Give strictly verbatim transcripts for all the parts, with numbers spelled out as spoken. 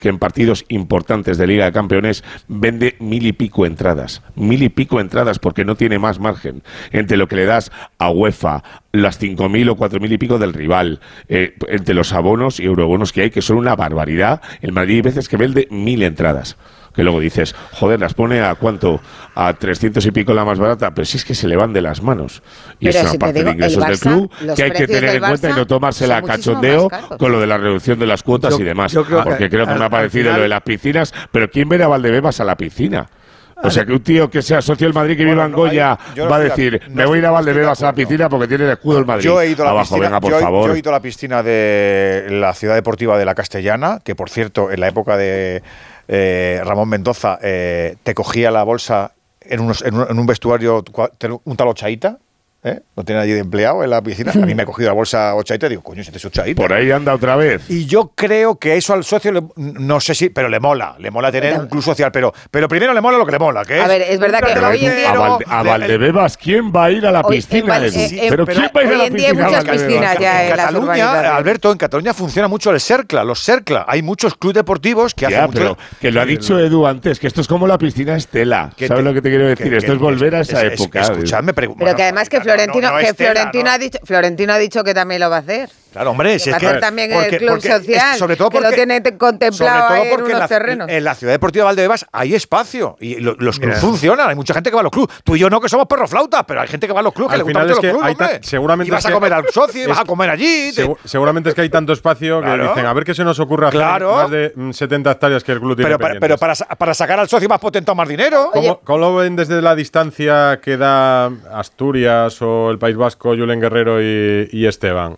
que en partidos importantes de Liga de Campeones vende mil y pico entradas. Mil y pico entradas porque no tiene más margen entre lo que le das a UEFA, las cinco mil o cuatro mil y pico del rival, eh, entre los abonos y eurobonos que hay, que son una barbaridad. El Madrid hay veces que vende mil entradas. Que luego dices, joder, las pone a cuánto, a trescientos y pico la más barata, pero si es que se le van de las manos. Y pero es una si parte digo, de ingresos Barça, del club que hay que tener en cuenta y no tomársela a cachondeo con lo de la reducción de las cuotas yo, y demás. Creo porque que, creo que al, me ha parecido final, lo de las piscinas, pero ¿quién ve a Valdebebas a la piscina? O sea, que un tío que sea socio del Madrid que bueno, viva en Goya no hay, va a decir, no me voy a ir a Valdebebas a la piscina porque tiene el escudo del Madrid. Yo he ido a la Abajo, piscina, venga, por yo, favor. yo he ido a la piscina de la Ciudad Deportiva de la Castellana, que por cierto, en la época de eh, Ramón Mendoza, eh, te cogía la bolsa en, unos, en, un, en un vestuario, un tal Ochaíta. ¿Eh? No tiene nadie de empleado en la piscina. A mí me ha cogido la bolsa Ochaíta y digo, coño, este es Ochaíta. Por ahí anda otra vez. Y yo creo que eso al socio, le, no sé si, pero le mola. Le mola tener pero, un club social, pero, pero primero le mola lo que le mola, que es... A ver, es verdad que hoy en día... A, Valde, a Valdebebas, ¿quién va a ir a la piscina? Hoy, sí, eh, pero, pero ¿quién va a ir a la piscina? Hoy en día hay muchas piscinas ya en, en Cataluña, Alberto, en Cataluña funciona mucho el Cercla, los Cercla. Hay muchos clubes deportivos que ya, hacen pero mucho... Que lo ha dicho Edu antes, que esto es como la piscina Estela. ¿Sabes lo que te quiero decir? Que, esto que, es volver a esa es, época. Es, escuchadme, pero, pero que además que Florentino... Florentino, ¿no? ha dicho, Florentino ha dicho que también lo va a hacer. Claro, hombre, si va es a hacer que también porque, el club porque, social, sobre todo porque, que lo tiene contemplado sobre todo ahí porque en unos en la, terrenos. En la Ciudad Deportiva de Valdebebas hay espacio y lo, los clubes funcionan. Hay mucha gente que va a los clubes. Tú y yo no, que somos perroflautas, pero hay gente que va a los clubes, que le gusta mucho los clubes, hombre. Seguramente y vas a comer al socio y vas a comer allí. Segu seguramente es que hay tanto espacio que claro. dicen, a ver qué se nos ocurre hacer claro. más de setenta hectáreas que el club tiene Pero, para, pero para, para sacar al socio más potente o más dinero. ¿Cómo, ¿Cómo lo ven desde la distancia que da Asturias o el País Vasco, Julen Guerrero y, y Esteban?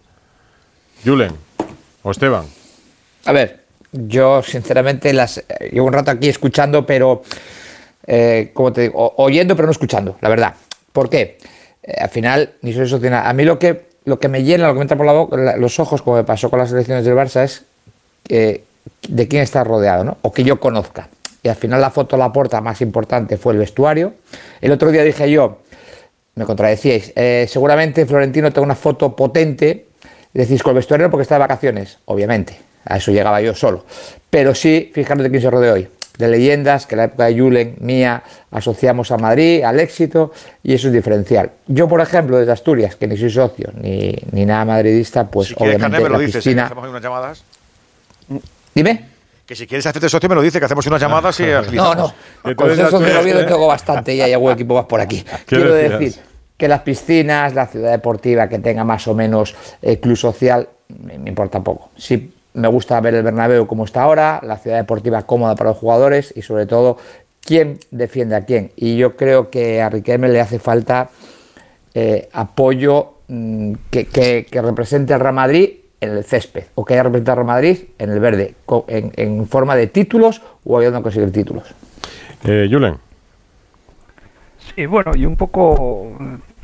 Julen o Esteban. A ver, yo sinceramente las llevo un rato aquí escuchando, pero eh, como te digo, oyendo pero no escuchando, la verdad. ¿Por qué? Eh, al final ni soy socio. A mí lo que lo que me llena, lo que me entra por la boca, la, los ojos, como me pasó con las elecciones del Barça, es eh, de quién está rodeado, ¿no? O que yo conozca. Y al final la foto la porta más importante fue el vestuario. El otro día dije yo, me contradecíais, eh, seguramente Florentino tenga una foto potente. Decís con el vestuario porque está de vacaciones, obviamente, a eso llegaba yo solo. Pero sí, fijaros de quién se rodea hoy. De leyendas que en la época de Julen, mía, asociamos a Madrid, al éxito, y eso es diferencial. Yo, por ejemplo, desde Asturias, que ni soy socio, ni, ni nada madridista, pues si obviamente quieres, Carné, me lo la dices, piscina... ¿eh? Hacemos unas llamadas. Dime. Que si quieres hacerte socio me lo dice, que hacemos unas llamadas y agilizamos. No, no, con eso de Oviedo ¿eh? tengo bastante y hay algún equipo más por aquí. Quiero decías? decir... que las piscinas, la ciudad deportiva que tenga más o menos eh, club social, me, me importa poco. Sí me gusta ver el Bernabéu como está ahora, la ciudad deportiva cómoda para los jugadores y sobre todo quién defiende a quién. Y yo creo que a Riquelme le hace falta eh, apoyo mmm, que, que, que represente al Real Madrid en el césped o que haya representado al Real Madrid en el verde, en, en forma de títulos o ayudando a conseguir títulos. Eh, Julen. Sí, bueno, y un poco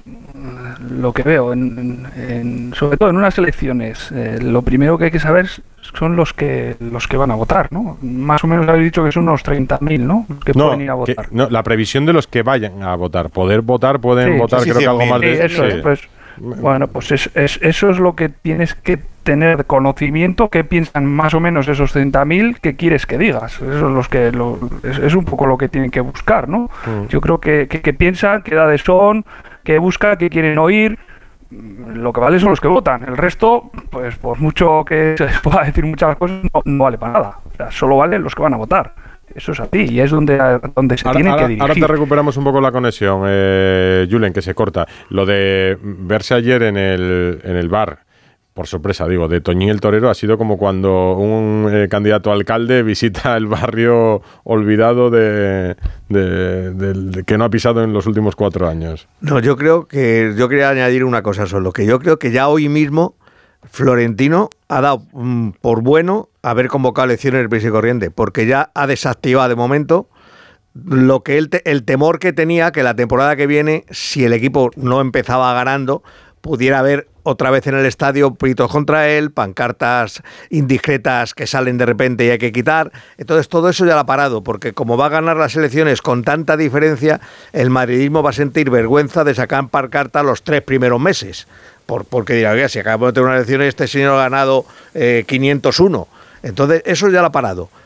lo que veo, en, en, sobre todo en unas elecciones, eh, lo primero que hay que saber son los que los que van a votar, ¿no? Más o menos habéis dicho que son unos treinta mil, ¿no? Los que no, pueden ir a votar. Que, no, la previsión de los que vayan a votar. Poder votar, pueden sí, votar, sí, creo sí, que algo más sí, de... Eso sí. es, pues, bueno, pues es, es, eso es lo que tienes que tener conocimiento, que piensan más o menos esos treinta mil, que quieres que digas. Eso es, los que lo, es, es un poco lo que tienen que buscar, ¿no? Mm. Yo creo que, que, que piensan, qué edades son, que buscan, que quieren oír. Lo que vale son los que votan. El resto, pues por mucho que se les pueda decir muchas cosas, no, no vale para nada. O sea, solo valen los que van a votar. Eso es así y es donde, donde se ahora, tiene ahora, que dirigir. Ahora te recuperamos un poco la conexión, eh, Julen, que se corta. Lo de verse ayer en el, en el bar, por sorpresa digo, de Toñín el Torero, ha sido como cuando un eh, candidato a alcalde visita el barrio olvidado de, de, de, de que no ha pisado en los últimos cuatro años. No, yo creo que yo quería añadir una cosa solo, que yo creo que ya hoy mismo Florentino ha dado mm, por bueno haber convocado elecciones del Prisa y Corriente, porque ya ha desactivado de momento lo que él te, el temor que tenía que la temporada que viene, si el equipo no empezaba ganando, pudiera haber otra vez en el estadio pleitos contra él, pancartas indiscretas que salen de repente y hay que quitar. Entonces todo eso ya lo ha parado, porque como va a ganar las elecciones con tanta diferencia, el madridismo va a sentir vergüenza de sacar pancarta los tres primeros meses. Por, porque dirá, oiga, si acabamos de tener una elección y este señor ha ganado eh, quinientos uno. Entonces eso ya lo ha parado.